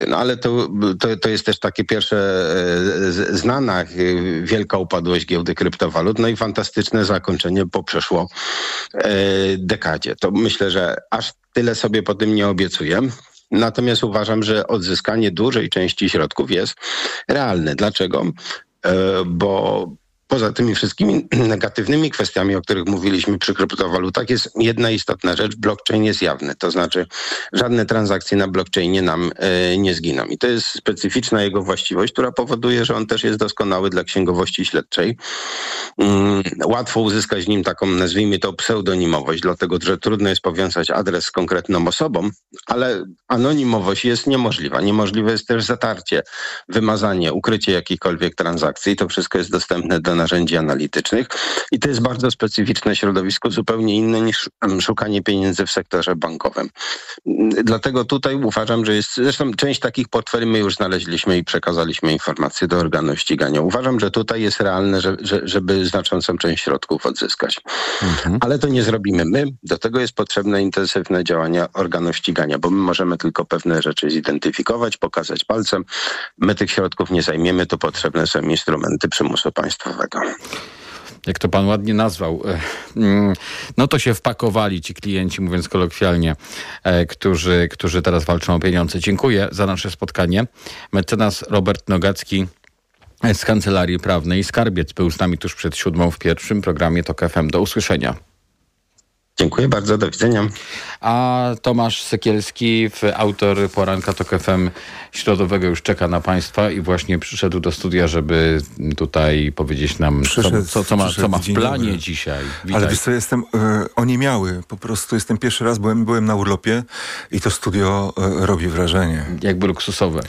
No ale to jest też takie pierwsze znana wielka upadłość giełdy kryptowalut, no i fantastyczne zakończenie po przeszło dekadzie. To myślę, że aż tyle sobie po tym nie obiecuję. Natomiast uważam, że odzyskanie dużej części środków jest realne. Dlaczego? Bo poza tymi wszystkimi negatywnymi kwestiami, o których mówiliśmy przy kryptowalutach, jest jedna istotna rzecz. Blockchain jest jawny. To znaczy żadne transakcje na blockchainie nam nie zginą. I to jest specyficzna jego właściwość, która powoduje, że on też jest doskonały dla księgowości śledczej. Łatwo uzyskać w nim taką, nazwijmy to, pseudonimowość, dlatego że trudno jest powiązać adres z konkretną osobą, ale anonimowość jest niemożliwa. Niemożliwe jest też zatarcie, wymazanie, ukrycie jakichkolwiek transakcji. To wszystko jest dostępne do narzędzi analitycznych i to jest bardzo specyficzne środowisko, zupełnie inne niż szukanie pieniędzy w sektorze bankowym. Dlatego tutaj uważam, że jest, zresztą część takich portfeli my już znaleźliśmy i przekazaliśmy informacje do organów ścigania. Uważam, że tutaj jest realne, żeby znaczącą część środków odzyskać. Ale to nie zrobimy my. Do tego jest potrzebne intensywne działania organów ścigania, bo my możemy tylko pewne rzeczy zidentyfikować, pokazać palcem. My tych środków nie zajmiemy, to potrzebne są instrumenty przymusu państwowego. Jak to pan ładnie nazwał, no to się wpakowali ci klienci, mówiąc kolokwialnie, którzy teraz walczą o pieniądze. Dziękuję za nasze spotkanie. Mecenas Robert Nogacki z Kancelarii Prawnej Skarbiec był z nami tuż przed 7:00 w pierwszym programie TOK FM. Do usłyszenia. Dziękuję bardzo, do widzenia. A Tomasz Sekielski, autor poranka TOK FM środowego, już czeka na państwa i właśnie przyszedł do studia, żeby tutaj powiedzieć nam, co ma w planie dzisiaj. Witaj. Ale wiesz co, jestem oniemiały. Po prostu jestem pierwszy raz, byłem na urlopie i to studio robi wrażenie. Jakby luksusowe.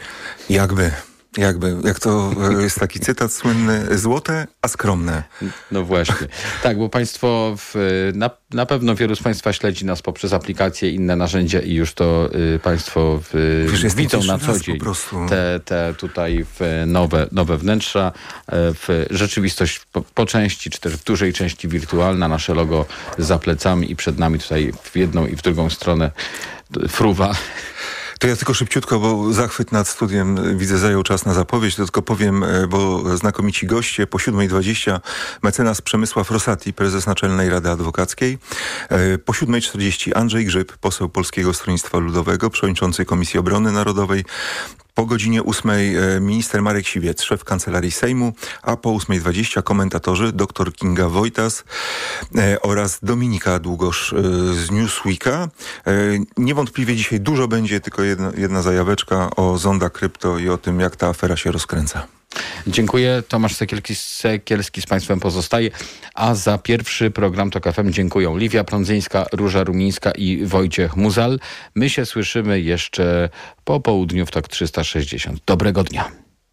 Jak to jest taki cytat słynny, złote, a skromne. No właśnie. Tak, bo państwo, na pewno wielu z państwa śledzi nas poprzez aplikacje, inne narzędzia i już to państwo widzą na co dzień te tutaj nowe wnętrza, rzeczywistość po części, czy też w dużej części wirtualna, nasze logo za plecami i przed nami tutaj w jedną i w drugą stronę fruwa. To ja tylko szybciutko, bo zachwyt nad studiem, widzę, zajął czas na zapowiedź, to tylko powiem, bo znakomici goście, po 7:20 mecenas Przemysław Rosati, prezes Naczelnej Rady Adwokackiej, po 7:40 Andrzej Grzyb, poseł Polskiego Stronnictwa Ludowego, przewodniczący Komisji Obrony Narodowej, po godzinie 8:00 minister Marek Siwiec, szef Kancelarii Sejmu, a po 8:20 komentatorzy dr Kinga Wojtas oraz Dominika Długosz z Newsweeka. Niewątpliwie dzisiaj dużo będzie, tylko jedna zajaweczka o zondach krypto i o tym, jak ta afera się rozkręca. Dziękuję. Tomasz Sekielski z państwem pozostaje, a za pierwszy program TOK FM dziękuję Liwia Prądzyńska, Róża Rumińska i Wojciech Muzal. My się słyszymy jeszcze po południu w TOK 360. Dobrego dnia.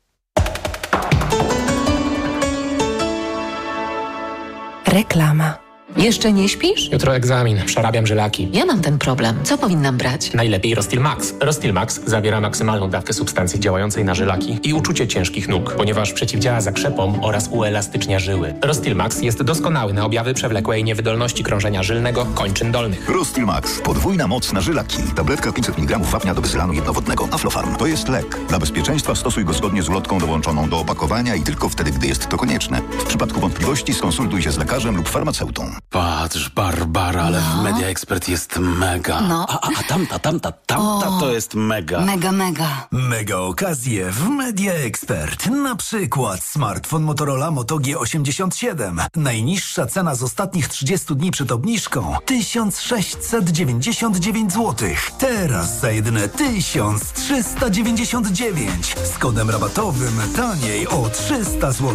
Reklama. Jeszcze nie śpisz? Jutro egzamin, przerabiam żylaki. Ja mam ten problem. Co powinnam brać? Najlepiej Rostil Max. Rostil Max zawiera maksymalną dawkę substancji działającej na żylaki i uczucie ciężkich nóg, ponieważ przeciwdziała zakrzepom oraz uelastycznia żyły. Rostil Max jest doskonały na objawy przewlekłej niewydolności krążenia żylnego kończyn dolnych. Rostil Max. Podwójna moc na żylaki. Tabletka 500 mg wapnia do wyzylanu jednowodnego. Aflofarm. To jest lek. Dla bezpieczeństwa stosuj go zgodnie z ulotką dołączoną do opakowania i tylko wtedy, gdy jest to konieczne. W przypadku wątpliwości skonsultuj się z lekarzem lub farmaceutą. Patrz, Barbara, ale w Media Expert jest mega. No. A tamta to jest mega. Mega. Mega okazje w Media Expert. Na przykład smartfon Motorola Moto G87. Najniższa cena z ostatnich 30 dni przed obniżką 1699 zł. Teraz za jedyne 1399. Z kodem rabatowym taniej o 300 zł.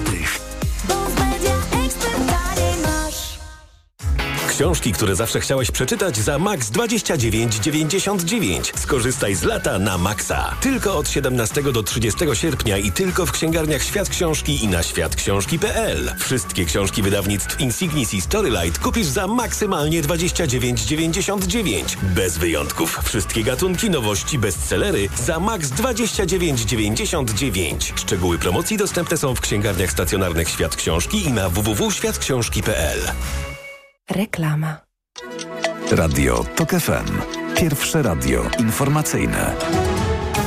Książki, które zawsze chciałeś przeczytać za max 29,99. Skorzystaj z lata na maksa. Tylko od 17 do 30 sierpnia i tylko w księgarniach Świat Książki i na światksiążki.pl. Wszystkie książki wydawnictw Insignis i Storylight kupisz za maksymalnie 29,99. Bez wyjątków. Wszystkie gatunki, nowości, bestsellery za max 29,99. Szczegóły promocji dostępne są w księgarniach stacjonarnych Świat Książki i na www.światksiążki.pl. Reklama. Radio TOK FM. Pierwsze radio informacyjne.